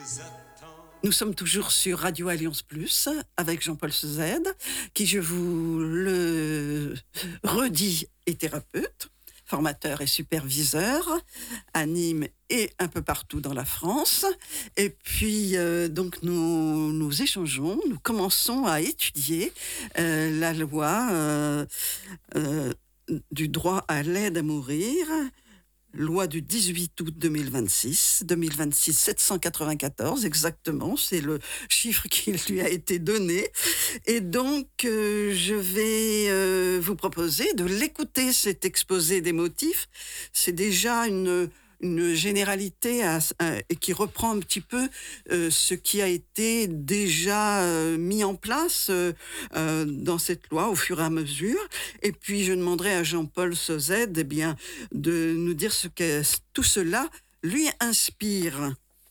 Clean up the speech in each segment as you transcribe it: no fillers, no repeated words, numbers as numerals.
Nous sommes toujours sur Radio Alliance Plus avec Jean-Paul Seuzède, qui, je vous le redis, est thérapeute, formateur et superviseur à Nîmes et un peu partout dans la France. Et puis, donc, nous échangeons, nous commençons à étudier la loi du droit à l'aide à mourir, loi du 18 août 2026, 794 exactement, c'est le chiffre qui lui a été donné. Et donc, je vais vous proposer de l'écouter, cet exposé des motifs. C'est déjà une généralité et qui reprend un petit peu ce qui a été déjà mis en place dans cette loi au fur et à mesure. Et puis je demanderai à Jean-Paul Seuzède de nous dire ce que tout cela lui inspire.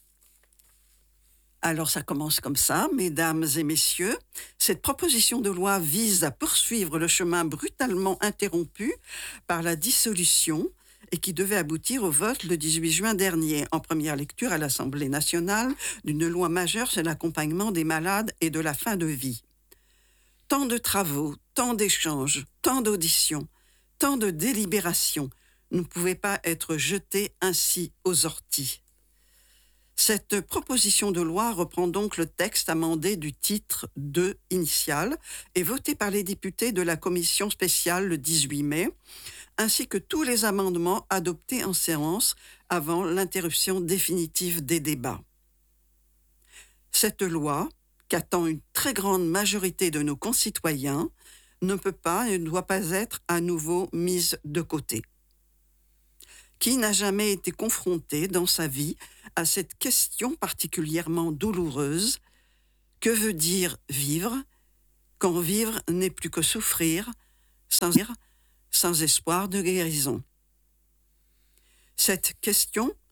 Alors ça commence comme ça, mesdames et messieurs. Cette proposition de loi vise à poursuivre le chemin brutalement interrompu par la dissolution et qui devait aboutir au vote le 18 juin dernier, en première lecture à l'Assemblée nationale, d'une loi majeure sur l'accompagnement des malades et de la fin de vie. Tant de travaux, tant d'échanges, tant d'auditions, tant de délibérations ne pouvaient pas être jetés ainsi aux orties. Cette proposition de loi reprend donc le texte amendé du titre 2 initial et voté par les députés de la commission spéciale le 18 mai, ainsi que tous les amendements adoptés en séance avant l'interruption définitive des débats. Cette loi, qu'attend une très grande majorité de nos concitoyens, ne peut pas et ne doit pas être à nouveau mise de côté. Qui n'a jamais été confronté dans sa vie à cette question particulièrement douloureuse? Que veut dire vivre quand vivre n'est plus que souffrir, sans espoir de guérison? Cette question